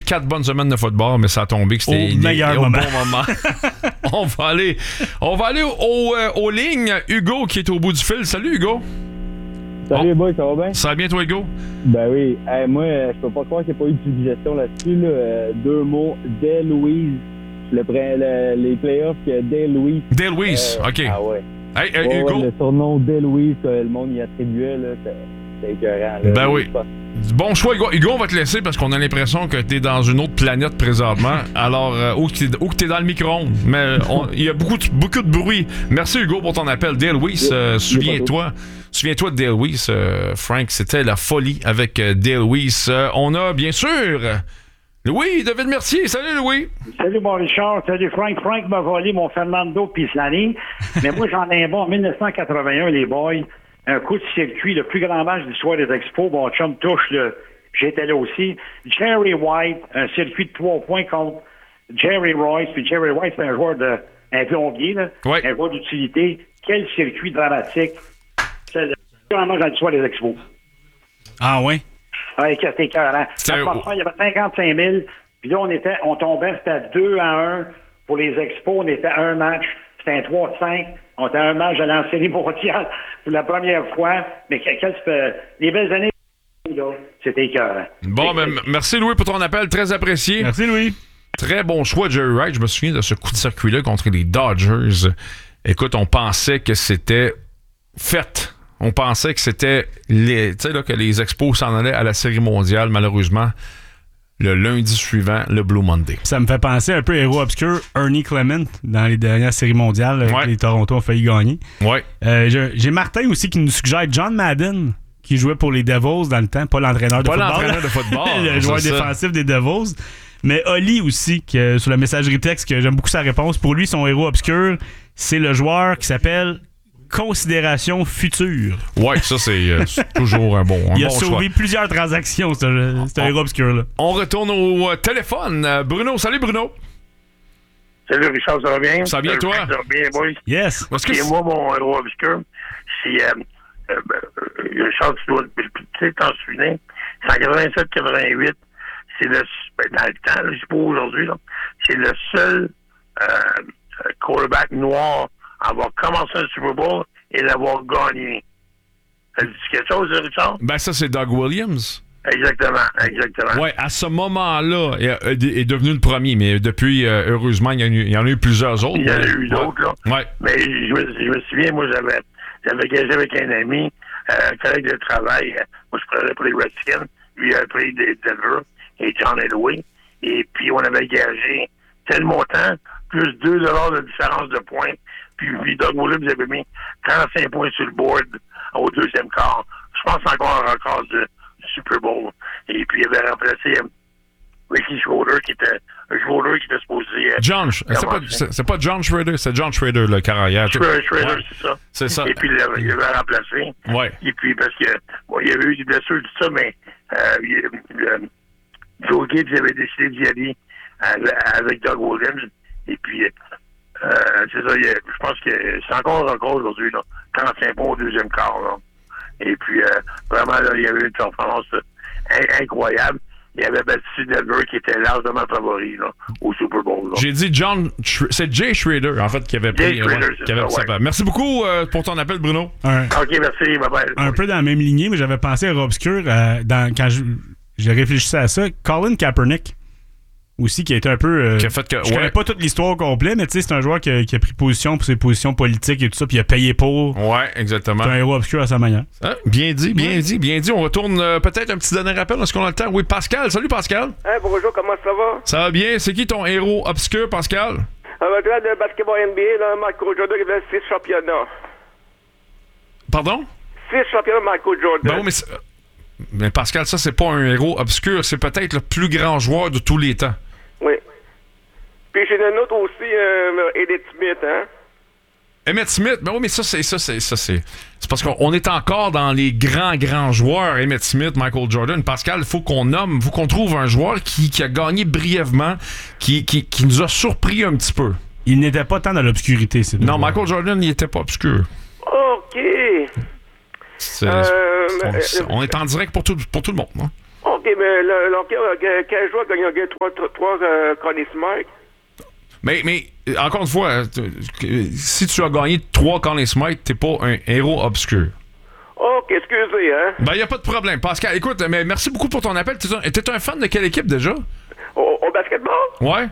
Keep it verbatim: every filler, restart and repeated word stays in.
quatre bonnes semaines de football, mais ça a tombé que c'était au, meilleur au moment. bon moment. on va aller, on va aller au, euh, aux lignes. Hugo qui est au bout du fil. Salut Hugo. Salut, oh. boy, ça va bien? Ça va bien, toi, Hugo? Ben oui. Hey, moi, je peux pas croire qu'il n'y a pas eu de suggestion là-dessus. Là. Euh, deux mots. Dale Louise. Le, le, les playoffs que Dale Louise. Dale Louise, euh, OK. Ah ouais. Hey, euh, ouais, Hugo. Ouais, le surnom Dale Louise que le monde y attribuait, là, c'est, c'est écœurant. Là. Ben oui. Bon choix, Hugo. Hugo, on va te laisser parce qu'on a l'impression que t'es dans une autre planète présentement. Alors, euh, ou que t'es, ou que t'es dans le micro-ondes. Mais il y a beaucoup, beaucoup de bruit. Merci, Hugo, pour ton appel. Dale Weiss, euh, souviens-toi. Souviens-toi de Dale Weiss, euh, Frank. C'était la folie avec euh, Dale Weiss. Euh, on a, bien sûr, Louis de Ville-Mercier. Salut, Louis. Salut, mon Richard. Salut, Frank. Frank m'a volé mon Fernando Pislani. Mais moi, j'en ai un bon en dix-neuf cent quatre-vingt-un, les boys. Un coup de circuit, le plus grand match de l'histoire des Expos. Mon chum touche, le... j'étais là aussi. Jerry White, un circuit de trois points contre Jerry Royce. Puis Jerry Royce, c'est un joueur de... un plombier, là. Ouais. Un joueur d'utilité. Quel circuit dramatique. C'est le plus grand match de l'histoire des Expos. Ah ouais? Ouais, c'était écœurant. C'était... Il y avait cinquante-cinq mille. Puis là, on, était, on tombait, c'était à deux à un pour les Expos. On était à un match. C'était un trois cinq. On était à un match de la série mondiale pour la première fois. Mais quel, quel, les belles années, là, c'était écœurant. Bon, ben, merci, Louis, pour ton appel. Très apprécié. Merci, Louis. Très bon choix, Jerry Wright. Je me souviens de ce coup de circuit-là contre les Dodgers. Écoute, on pensait que c'était fait. On pensait que c'était les, tu sais, là, que les Expos s'en allaient à la série mondiale. Malheureusement, le lundi suivant, le Blue Monday. Ça me fait penser un peu héros obscur, Ernie Clement, dans les dernières séries mondiales. Ouais. Les Toronto ont failli gagner. Ouais. Euh, je, j'ai Martin aussi qui nous suggère John Madden, qui jouait pour les Devils dans le temps, pas l'entraîneur de pas football. Pas l'entraîneur de football. Le joueur défensif des Devils. Mais Oli aussi, qui, euh, sur la messagerie texte, que j'aime beaucoup sa réponse. Pour lui, son héros obscur, c'est le joueur qui s'appelle Considération Future. Ouais, ça, c'est, euh, c'est toujours un bon, un Il a bon sauvé choix. plusieurs transactions, c'est un, c'est un héros obscur-là. On retourne au euh, téléphone. Euh, Bruno, salut Bruno. Salut Richard, ça va bien? Ça va bien, toi? Ça va bien, boys? Yes. Est-ce que Et moi, mon héros obscur, c'est... Euh, euh, euh, Richard, tu dois... Tu sais, t'en souviens? C'est en quatre-vingt-sept quatre-vingt-huit. C'est le... Ben, dans le temps, là, je sais pas aujourd'hui, là. C'est le seul euh, quarterback noir à avoir commencé un Super Bowl et l'avoir gagné. Ça dit quelque chose, Richard? Ben, ça, c'est Doug Williams. Exactement, exactement. Ouais, à ce moment-là, il est, est devenu le premier, mais depuis, euh, heureusement, il y, en a eu, il y en a eu plusieurs autres. Il y en a mais, eu d'autres, ouais. là. Ouais. Mais je me, je me souviens, moi, j'avais, j'avais gagé avec un ami, euh, un collègue de travail. Moi, je prenais pour les Redskins. Lui, il a pris des Denver et John Elway. Et puis, on avait gagé tel montant, plus deux dollars de différence de points. Puis, puis Doug Williams avait mis trente-cinq points sur le board au deuxième quart. Je pense encore un record de Super Bowl. Et puis, il avait remplacé euh, Ricky Schroeder, qui était un Schroeder qui était supposé... Euh, John, c'est pas, c'est, c'est pas John Schroeder, c'est John Schroeder, le carrière. Schroeder, Schroeder ouais. c'est ça. C'est ça. Et puis, il avait, il avait remplacé. Ouais. Et puis, parce que, bon, il y avait eu des blessures, tout ça, mais euh, il, euh, Joe Gibbs avait décidé d'y aller avec, avec Doug Williams. Et puis, euh, c'est ça, il, je pense que c'est encore un record aujourd'hui, là. trente-cinq points au deuxième quart, là. Et puis, euh, vraiment, là, il y avait une performance euh, incroyable. Il y avait battu Denver qui était largement favori là, au Super Bowl. Là. J'ai dit John, c'est Jay Schroeder, en fait, qui avait pris. Jay Schroeder, ouais, qui avait ça, pris ouais. Merci beaucoup euh, pour ton appel, Bruno. Un, OK, merci. Bye bye. Un peu dans la même lignée, mais j'avais pensé à Obscur euh, dans, quand je, j'ai réfléchi à ça. Colin Kaepernick. Aussi, qui a été un peu... Euh, qui a fait que, je ouais. connais pas toute l'histoire au complet, mais tu sais, c'est un joueur qui a, qui a pris position pour ses positions politiques et tout ça, puis il a payé pour. Ouais, exactement. C'est un héros obscur à sa manière. Ah, bien dit, bien dit, bien dit. On retourne euh, peut-être un petit dernier rappel. Est-ce qu'on a le temps? Oui, Pascal. Salut, Pascal. Hey, bonjour, comment ça va? Ça va bien. C'est qui ton héros obscur, Pascal? Un vétéran de basketball N B A, là, Michael Jordan, il avait six championnats. Pardon? Six championnats, Michael Jordan. Ben oui, mais, c'est... mais Pascal, ça, c'est pas un héros obscur. C'est peut-être le plus grand joueur de tous les temps. Oui. Puis j'ai une autre aussi, euh, Emmitt Smith, hein? Emmitt Smith, ben oui, mais ça, c'est ça, c'est ça, c'est. C'est parce qu'on est encore dans les grands, grands joueurs, Emmitt Smith, Michael Jordan. Pascal, il faut qu'on nomme, il faut qu'on trouve un joueur qui, qui a gagné brièvement, qui, qui, qui nous a surpris un petit peu. Il n'était pas tant dans l'obscurité, c'est Non, Michael Jordan, il n'était pas obscur. OK. C'est, Euh, on, euh, on est en direct pour tout, pour tout le monde, hein? OK. OK, mais le, le, quel joueur a gagné trois, trois, trois euh, Conn Smythe? Mais, mais encore une fois, si tu as gagné trois Conn Smythe, t'es pas un héros obscur. OK, excusez, hein? Ben, y a pas de problème. Pascal, écoute, mais merci beaucoup pour ton appel. T'es un, t'es un fan de quelle équipe déjà? Au, au basketball? Ouais.